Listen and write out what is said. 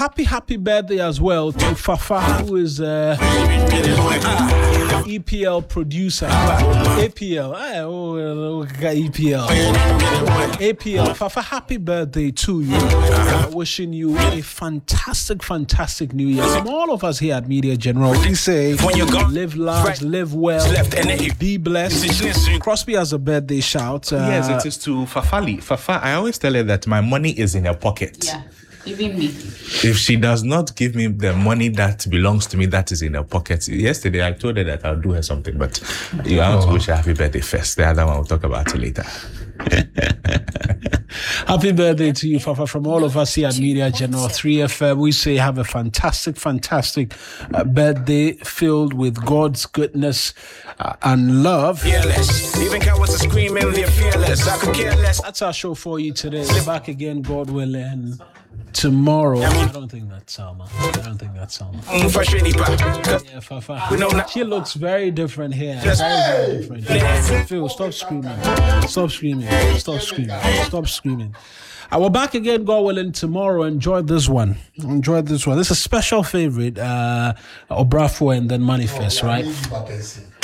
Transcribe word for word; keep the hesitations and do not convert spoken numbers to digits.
happy, happy birthday as well to Fafa, who is uh, E P L producer. A P L. Oh, E P L. A P L. Fafa, happy birthday to you. Uh, wishing you a fantastic, fantastic new year. From all of us here at Media General, we say live large, live well, be blessed. Crosby has a birthday shout. Uh, yes, it is to Fafali. Fafa, I always tell her that my money is in her pocket. Yeah, even me. If she does not give me the money that belongs to me, that is in her pocket. Yesterday, I told her that I'll do her something, but you have to wish her happy birthday first. The other one, we'll talk about it later. Happy birthday to you, Fafa. From all of us here at Media General three F M, we say have a fantastic, fantastic uh, birthday filled with God's goodness uh, and love. Fearless. Even cowards are screaming, they're fearless. I could care less. That's our show for you today. We're back again, God willing, tomorrow. I don't think that's Salma. I don't think that's Salma. Yeah, Fafa. She looks very different here. Very, very different. Phil, stop screaming. Stop screaming. Stop screaming. Stop screaming. Uh, we're back again, God willing, tomorrow. Enjoy this one. Enjoy this one. This is a special favorite, uh, Obrafo and then Manifest, right?